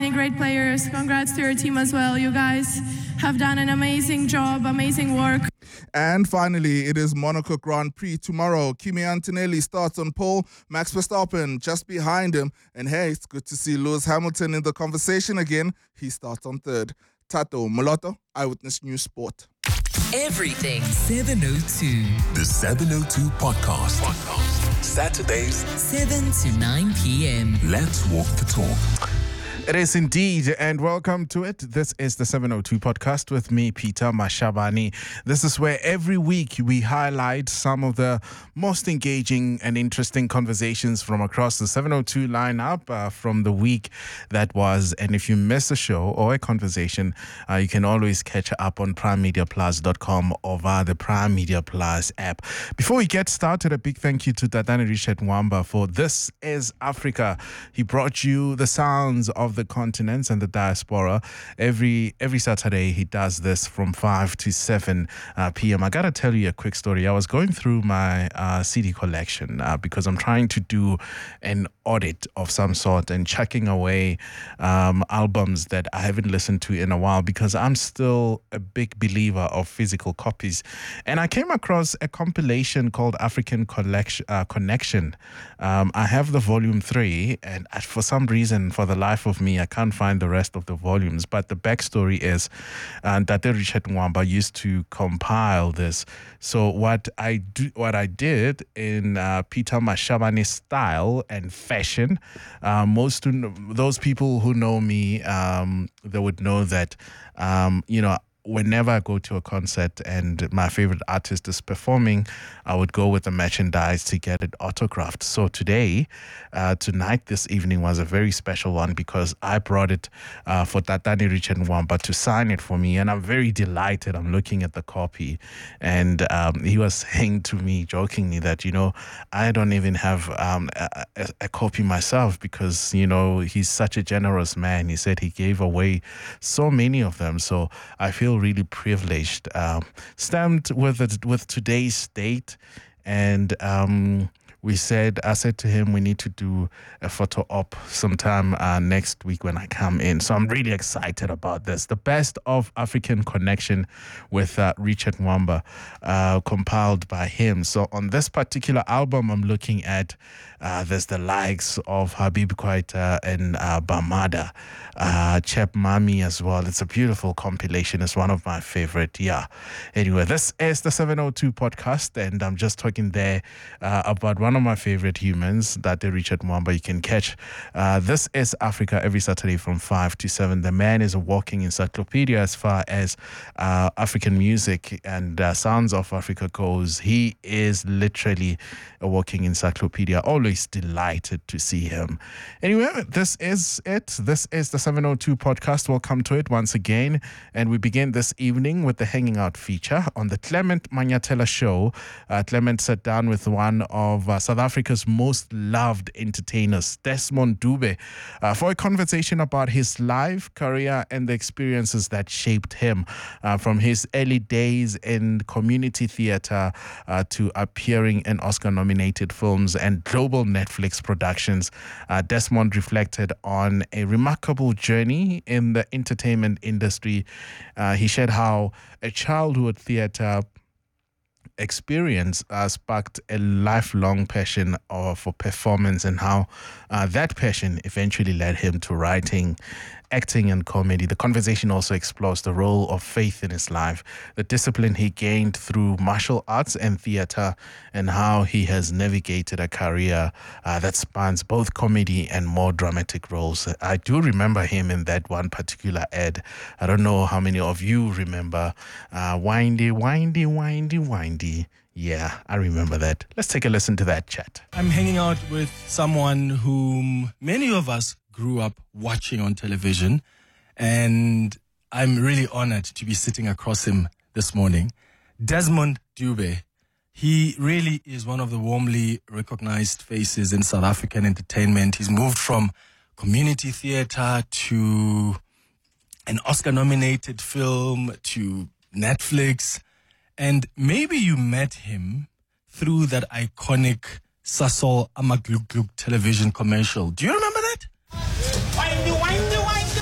Great players. Congrats to your team as well. You guys have done an amazing job, amazing work. And finally, it is Monaco Grand Prix tomorrow. Kimi Antonelli starts on pole, Max Verstappen just behind him. And hey, it's good to see Lewis Hamilton in the conversation again. He starts on third. Tato Moloto, Eyewitness News Sport. Everything 702. The 702 Podcast. Saturdays, 7 to 9 p.m. Let's walk the talk. It is indeed, and welcome to it. This is the 702 Podcast with me, Peter Mashabani. This is where every week we highlight some of the most engaging and interesting conversations from across the 702 lineup from the week that was. And if you miss a show or a conversation, you can always catch up on primemediaplus.com or via the Prime Media Plus app. Before we get started, a big thank you to Tatane Richard Mwamba for This Is Africa. He brought you the sounds of the continents and the diaspora. Every Saturday he does this from 5 to 7 p.m. I gotta tell you a quick story. I was going through my CD collection because I'm trying to do an audit of some sort and checking away albums that I haven't listened to in a while because I'm still a big believer of physical copies. And I came across a compilation called African Connection. I have the volume 3, and for some reason, for the life of me, I can't find the rest of the volumes. But the backstory is that Richard Mwamba used to compile this. So what I did in Peter Mashabani style and fashion, those people who know me, they would know that whenever I go to a concert and my favorite artist is performing, I would go with the merchandise to get it autographed. So tonight, this evening was a very special one because I brought it for Tatane Richard Mwamba to sign it for me. And I'm very delighted. I'm looking at the copy. And he was saying to me jokingly that, I don't even have a copy myself because, he's such a generous man. He said he gave away so many of them. So I feel really privileged, stamped with today's date, and I said to him, we need to do a photo op sometime next week when I come in. So I'm really excited about this. The best of African Connection with Richard Mwamba, compiled by him. So on this particular album, I'm looking at there's the likes of Habib Kwaita and Bamada, Chep Mami as well. It's a beautiful compilation. It's one of my favorite. Yeah. Anyway, this is the 702 Podcast, and I'm just talking there about one of my favorite humans, that Richard Mwamba. You can catch This Is Africa every Saturday from 5 to 7. The man is a walking encyclopedia as far as African music and sounds of Africa goes. He is literally a walking encyclopedia. Always delighted to see him. Anyway, this is it. This is the 702 Podcast. Welcome to it once again. And we begin this evening with the Hanging Out feature on the Clement Manyatela show. Clement sat down with one of South Africa's most loved entertainers, Desmond Dube, for a conversation about his life, career, and the experiences that shaped him, from his early days in community theater to appearing in Oscar-nominated films and global Netflix productions. Desmond reflected on a remarkable journey in the entertainment industry. He shared how a childhood theater experience sparked a lifelong passion for performance, and how that passion eventually led him to writing, acting, and comedy. The conversation also explores the role of faith in his life, the discipline he gained through martial arts and theater, and how he has navigated a career that spans both comedy and more dramatic roles. I do remember him in that one particular ad. I don't know how many of you remember Windy, Windy, Windy, Windy. Yeah, I remember that. Let's take a listen to that chat. I'm hanging out with someone whom many of us grew up watching on television, and I'm really honored to be sitting across him this morning. Desmond Dube. He really is one of the warmly recognized faces in South African entertainment. He's moved from community theater to an Oscar-nominated film to Netflix. And maybe you met him through that iconic Sasol Amagluk television commercial. Do you remember that? Windy, windy, windy.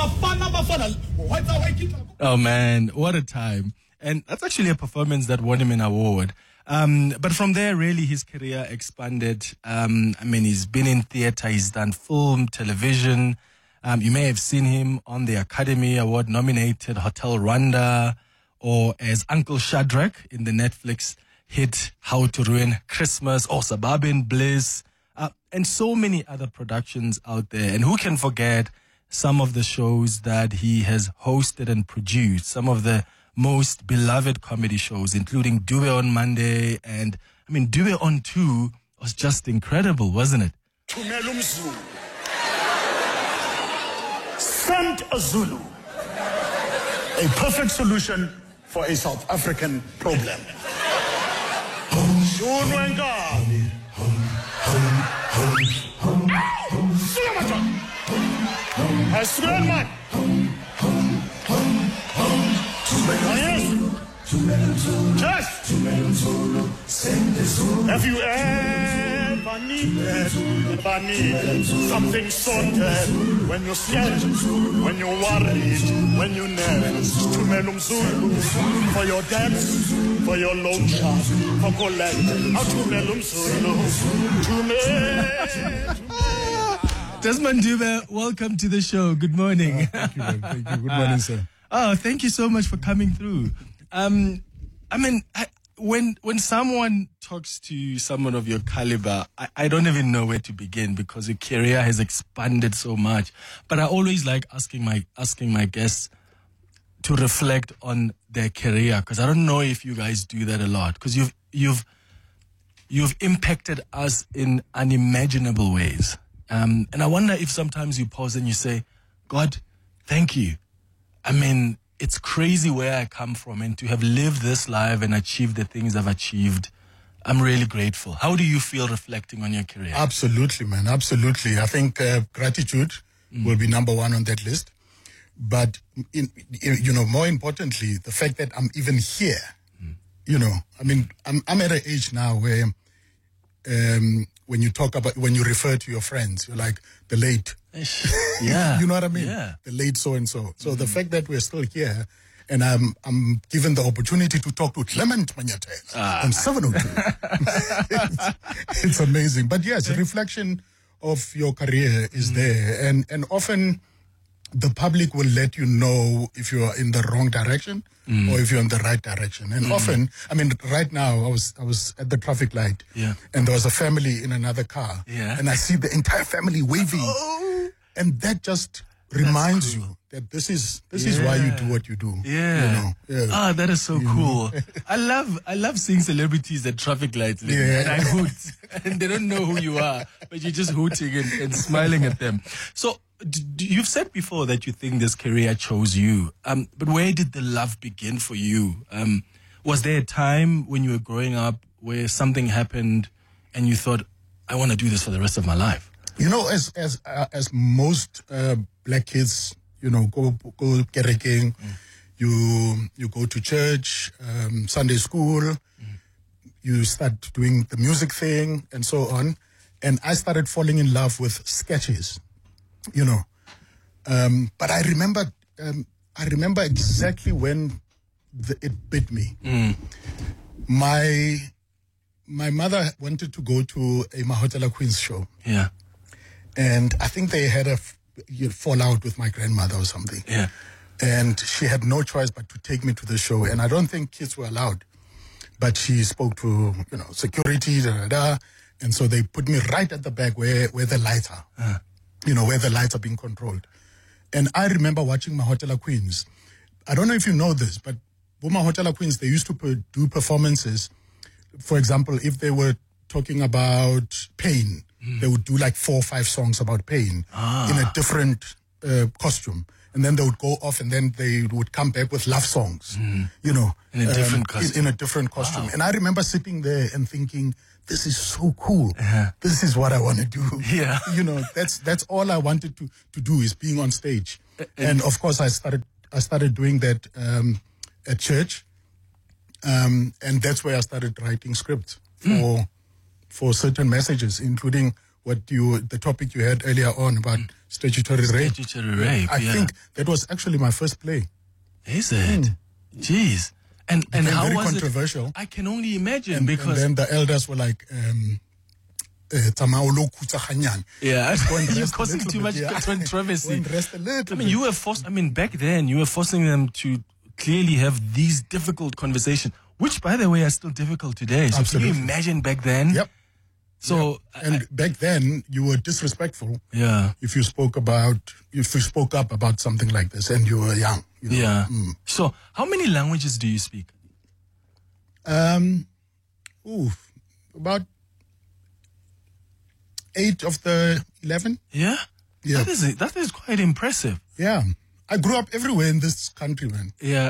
Oh man, what a time. And that's actually a performance that won him an award. But from there, really, his career expanded. He's been in theater, he's done film, television. You may have seen him on the Academy Award nominated Hotel Rwanda, or as Uncle Shadrach in the Netflix hit How to Ruin Christmas, or Suburban Bliss, and so many other productions out there. And who can forget some of the shows that he has hosted and produced, some of the most beloved comedy shows, including Dube on Monday. And Dube on 2 was just incredible, wasn't it? Send a Zulu, a perfect solution for a South African problem. I swear, man. Just have you ever needed something sorted when you're scared, when you're worried, when you're nervous? Tumelum Zulu for your debts, for your loan shark, for collect. Tumelum Zulu, Desmond Dube, welcome to the show. Good morning. Thank you, man. Thank you. Good morning, sir. Oh, thank you so much for coming through. When someone talks to someone of your caliber, I don't even know where to begin because your career has expanded so much. But I always like asking my guests to reflect on their career, because I don't know if you guys do that a lot, because you've impacted us in unimaginable ways. And I wonder if sometimes you pause and you say, God, thank you. It's crazy where I come from, and to have lived this life and achieved the things I've achieved, I'm really grateful. How do you feel reflecting on your career? Absolutely, man. Absolutely. I think gratitude will be number one on that list. But, more importantly, the fact that I'm even here, I'm at an age now where when you refer to your friends, you're like the late. Yeah. You know what I mean? Yeah. The late so-and-so. So the fact that we're still here, and I'm given the opportunity to talk to Clement Manyathela on 702. It's amazing. But yes, reflection of your career is there. And often the public will let you know if you are in the wrong direction or if you're in the right direction. And often, right now I was at the traffic light, and there was a family in another car, and I see the entire family waving, and that just reminds you that this is why you do what you do. That is so cool. I love seeing celebrities at traffic lights, and I hoot, and they don't know who you are, but you're just hooting and smiling at them. So you've said before that you think this career chose you, but where did the love begin for you? Was there a time when you were growing up where something happened and you thought, I want to do this for the rest of my life? As most black kids, go kerekeng, you go to church, Sunday school, you start doing the music thing and so on. And I started falling in love with sketches, but I remember exactly when it bit me. My mother wanted to go to a Mahotela Queens show. Yeah. And I think they had a fallout with my grandmother or something. Yeah. And she had no choice but to take me to the show. And I don't think kids were allowed. But she spoke to, security, and so they put me right at the back where the lights are. Where the lights are being controlled. And I remember watching Mahotela Queens. I don't know if you know this, but Mahotela Queens, they used to do performances. For example, if they were talking about pain, they would do like 4 or 5 songs about pain in a different costume. And then they would go off, and then they would come back with love songs, in a different costume. In a different costume. Wow. And I remember sitting there and thinking, this is so cool. This is what I want to do. Yeah. That's all I wanted to do is being on stage. And of course, I started doing that at church. And that's where I started writing scripts for certain messages, including the topic you had earlier on about statutory rape. Statutory rape, I yeah. think that was actually my first play. Is it? Jeez. And how very was controversial. it? I can only imagine And because then the elders were like, Tsamao lo kutsa ganyan. yeah, Go and you're rest a causing little too bit, much yeah. controversy. Go and rest a little I mean, bit. you were forced. I mean, back then you were forcing them to clearly have these difficult conversations, which, by the way, are still difficult today. So Absolutely. can you imagine back then? Yep. So And back then, you were disrespectful yeah, if you spoke up about something like this, and you were young. You know? yeah. So how many languages do you speak? About 8 of the 11. Yeah, Yeah. That is quite impressive. Yeah. I grew up everywhere in this country, man. Yeah.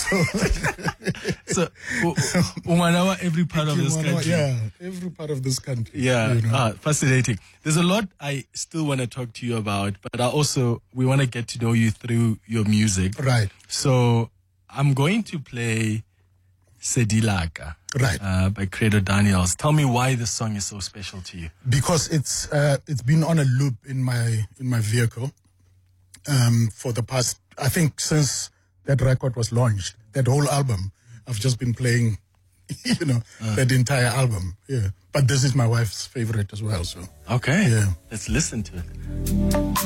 So, Umanawa, every part of this country. Yeah, every part of this country. Yeah, you know. fascinating. There's a lot I still want to talk to you about, but we want to get to know you through your music. Right. So I'm going to play Sedilaka Right. by Credo Daniels. Tell me why this song is so special to you. Because it's been on a loop in my vehicle for the past, I think, since that record was launched. That whole album, I've just been playing, that entire album. Yeah. But this is my wife's favorite as well. So Okay, Yeah. let's listen to it.